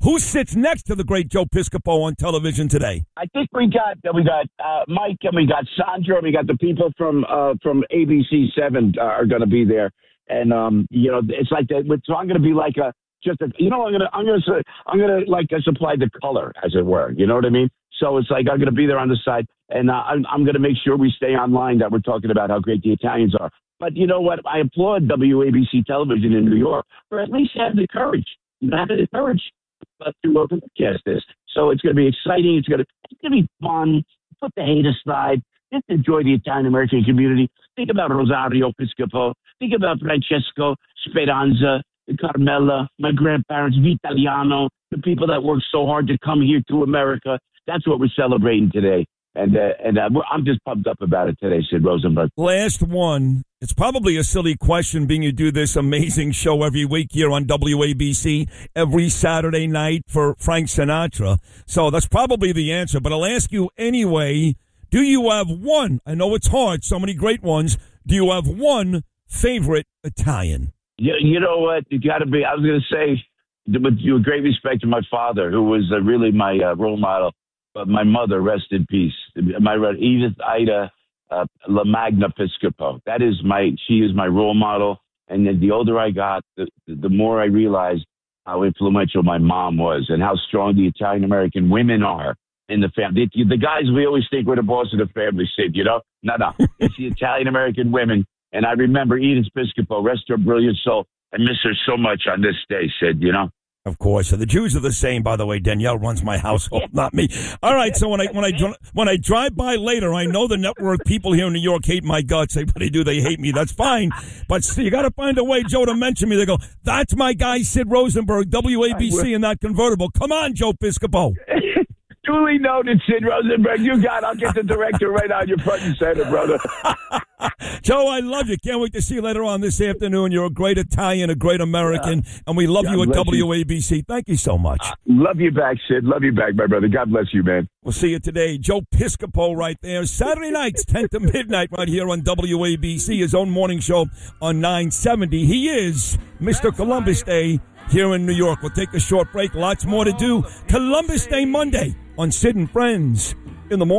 Who sits next to the great Joe Piscopo on television today? I think we got Mike and we got Sandra and we got the people from ABC7 are going to be there, and it's like that. So I'm going to be like I'm going to like supply the color, as it were. You know what I mean? So it's like I'm going to be there on the side, and I'm going to make sure we stay online that we're talking about how great the Italians are. But you know what? I applaud WABC Television in New York for at least having the courage. Having the courage to broadcast this. So it's going to be exciting. It's going to be fun. Put the hate aside. Just enjoy the Italian American community. Think about Rosario Piscopo. Think about Francesco Speranza, Carmela, my grandparents, Vitaliano, the people that worked so hard to come here to America. That's what we're celebrating today. And I'm just pumped up about it today, Sid Rosenberg. Last one. It's probably a silly question, being you do this amazing show every week here on WABC every Saturday night for Frank Sinatra. So that's probably the answer, but I'll ask you anyway. Do you have one? I know it's hard, so many great ones. Do you have one favorite Italian? You know what? You got to be. I was going to say, with great respect to my father, who was really my role model. But my mother, rest in peace. Edith Ida La Magna Piscopo. She is my role model. And then the older I got, the more I realized how influential my mom was and how strong the Italian American women are in the family. The guys, we always think we're the boss of the family, Sid, No. It's the Italian American women. And I remember Edith Piscopo, rest her brilliant soul. I miss her so much on this day, Sid, Of course. So the Jews are the same, by the way. Danielle runs my household, not me. All right. So when I drive by later, I know the network people here in New York hate my guts. They hate me. That's fine. But you got to find a way, Joe, to mention me. They go, that's my guy, Sid Rosenberg, WABC in that convertible. Come on, Joe Piscopo. Duly noted, Sid Rosenberg. I'll get the director right on your front and center, brother. Joe, I love you. Can't wait to see you later on this afternoon. You're a great Italian, a great American, and we love you at WABC. Thank you so much. Love you back, Sid. Love you back, my brother. God bless you, man. We'll see you today. Joe Piscopo right there. Saturday nights, 10 to midnight right here on WABC, his own morning show on 970. He is Mr. Columbus Day here in New York. We'll take a short break. Lots more to do. Columbus Day Monday on Sid and Friends in the morning.